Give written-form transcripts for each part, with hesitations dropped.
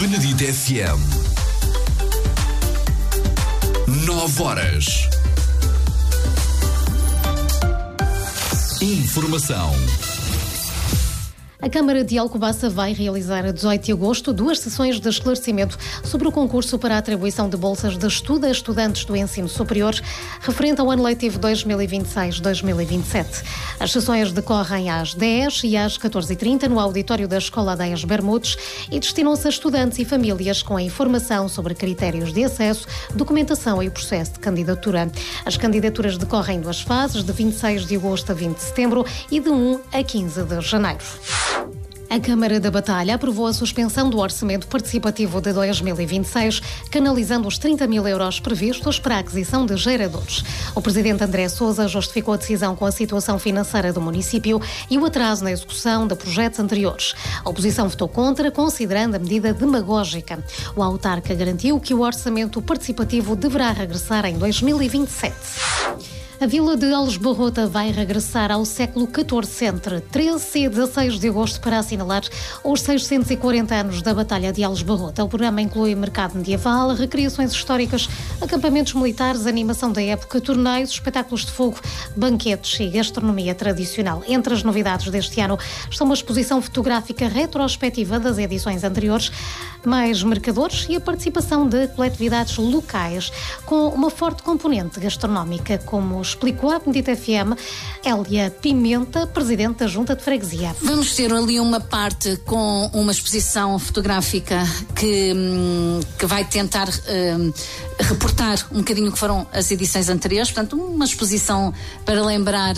Benedita FM. 9 horas. Informação. A Câmara de Alcobaça vai realizar a 18 de agosto 2 sessões de esclarecimento sobre o concurso para a atribuição de bolsas de estudo a estudantes do ensino superior referente ao ano letivo 2026-2027. As sessões decorrem às 10 e às 14h30 no auditório da Escola Adeias Bermudes e destinam-se a estudantes e famílias com a informação sobre critérios de acesso, documentação e o processo de candidatura. As candidaturas decorrem em 2 fases, de 26 de agosto a 20 de setembro e de 1 a 15 de janeiro. A Câmara da Batalha aprovou a suspensão do orçamento participativo de 2026, canalizando os 30 mil euros previstos para a aquisição de geradores. O presidente André Sousa justificou a decisão com a situação financeira do município e o atraso na execução de projetos anteriores. A oposição votou contra, considerando a medida demagógica. O autarca garantiu que o orçamento participativo deverá regressar em 2027. A Vila de Algesbarrota vai regressar ao século XIV, entre 13 e 16 de agosto, para assinalar os 640 anos da Batalha de Algesbarrota. O programa inclui mercado medieval, recriações históricas, acampamentos militares, animação da época, torneios, espetáculos de fogo, banquetes e gastronomia tradicional. Entre as novidades deste ano estão uma exposição fotográfica retrospectiva das edições anteriores, mais mercadores e a participação de coletividades locais, com uma forte componente gastronómica, como explicou à Benedita FM Hélia Pimenta, presidente da Junta de Freguesia. Vamos ter ali uma parte com uma exposição fotográfica que vai tentar reportar um bocadinho o que foram as edições anteriores, portanto uma exposição para lembrar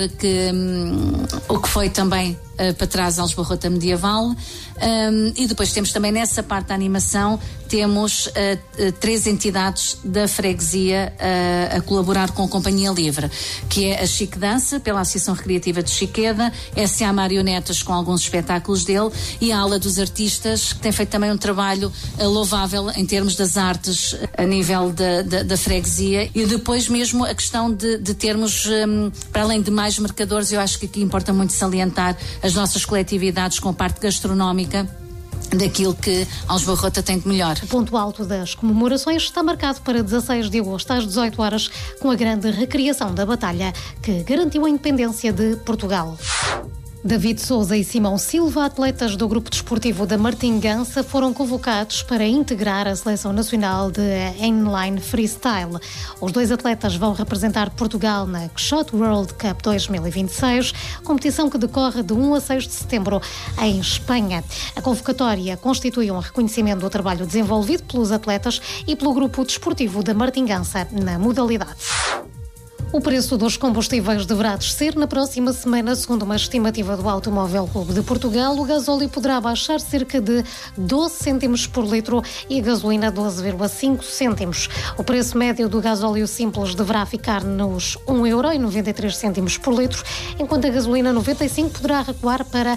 o que foi também para trás a Algesbarrota medieval. E depois temos também nessa parte da animação, temos 3 entidades da freguesia a colaborar com a Companhia Livre, que é a Chique Dança, pela Associação Recreativa de Chiqueda, S.A. Marionetas com alguns espetáculos dele e a Ala dos Artistas, que tem feito também um trabalho louvável em termos das artes a nível da freguesia. E depois mesmo a questão de termos, para além de mais mercadores, eu acho que aqui importa muito salientar as nossas coletividades com a parte gastronómica daquilo que Algesbarrota tem de melhor. O ponto alto das comemorações está marcado para 16 de agosto às 18 horas, com a grande recriação da batalha que garantiu a independência de Portugal. David Sousa e Simão Silva, atletas do grupo desportivo da Martingança, foram convocados para integrar a seleção nacional de inline freestyle. Os 2 atletas vão representar Portugal na Shot World Cup 2026, competição que decorre de 1 a 6 de setembro em Espanha. A convocatória constitui um reconhecimento do trabalho desenvolvido pelos atletas e pelo grupo desportivo da Martingança na modalidade. O preço dos combustíveis deverá descer na próxima semana, segundo uma estimativa do Automóvel Clube de Portugal. O gasóleo poderá baixar cerca de 12 cêntimos por litro e a gasolina 12,5 cêntimos. O preço médio do gasóleo simples deverá ficar nos 1,93 € por litro, enquanto a gasolina 95 poderá recuar para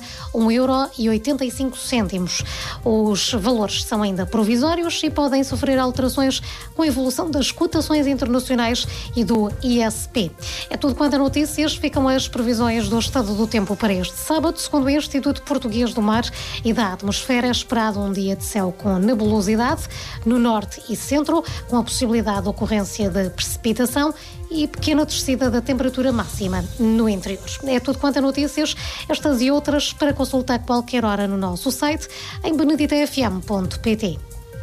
1,85 €. Os valores são ainda provisórios e podem sofrer alterações com a evolução das cotações internacionais e do ISP. É tudo quanto a notícias. Ficam as previsões do estado do tempo para este sábado. Segundo o Instituto Português do Mar e da Atmosfera, é esperado um dia de céu com nebulosidade no norte e centro, com a possibilidade de ocorrência de precipitação e pequena descida da temperatura máxima no interior. É tudo quanto a notícias. Estas e outras para consultar qualquer hora no nosso site em beneditafm.pt.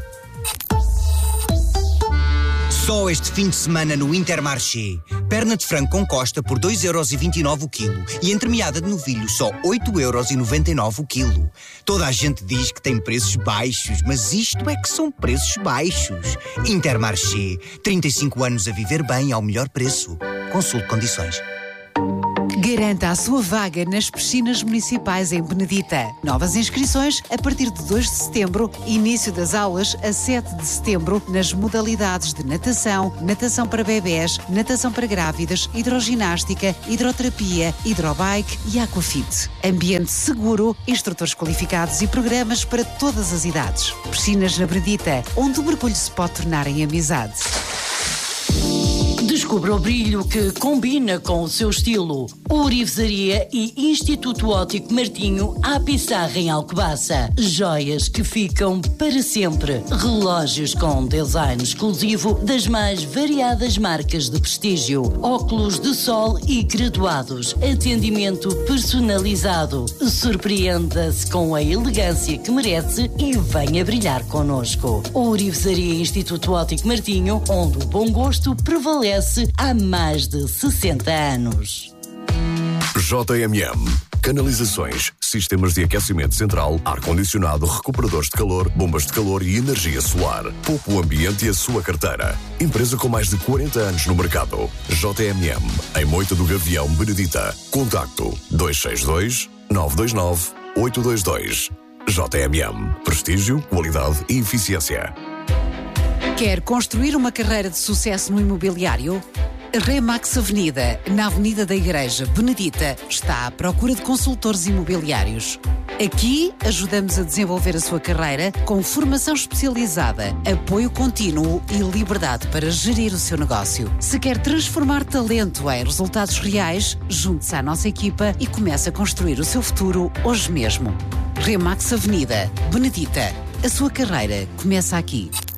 Só este fim de semana no Intermarché. Perna de frango com costa por 2,29 € o quilo e entremeada de novilho só 8,99 € o quilo. Toda a gente diz que tem preços baixos, mas isto é que são preços baixos. Intermarché. 35 anos a viver bem ao melhor preço. Consulte condições. Garanta a sua vaga nas piscinas municipais em Benedita. Novas inscrições a partir de 2 de setembro, início das aulas a 7 de setembro nas modalidades de natação, natação para bebés, natação para grávidas, hidroginástica, hidroterapia, hidrobike e aquafit. Ambiente seguro, instrutores qualificados e programas para todas as idades. Piscinas na Benedita, onde o mergulho se pode tornar em amizade. Descubra o brilho que combina com o seu estilo. Ourivesaria e Instituto Óptico Martinho à Pissarra em Alcobaça. Joias que ficam para sempre. Relógios com design exclusivo das mais variadas marcas de prestígio. Óculos de sol e graduados. Atendimento personalizado. Surpreenda-se com a elegância que merece e venha brilhar connosco. Ourivesaria e Instituto Óptico Martinho, onde o bom gosto prevalece há mais de 60 anos. JMM. Canalizações, sistemas de aquecimento central, ar-condicionado, recuperadores de calor, bombas de calor e energia solar. Poupe o ambiente e a sua carteira. Empresa com mais de 40 anos no mercado. JMM, em Moita do Gavião, Benedita. Contacto 262-929-822. JMM. Prestígio, qualidade e eficiência. Quer construir uma carreira de sucesso no imobiliário? Remax Avenida, na Avenida da Igreja, Benedita, está à procura de consultores imobiliários. Aqui ajudamos a desenvolver a sua carreira com formação especializada, apoio contínuo e liberdade para gerir o seu negócio. Se quer transformar talento em resultados reais, junte-se à nossa equipa e comece a construir o seu futuro hoje mesmo. Remax Avenida, Benedita. A sua carreira começa aqui.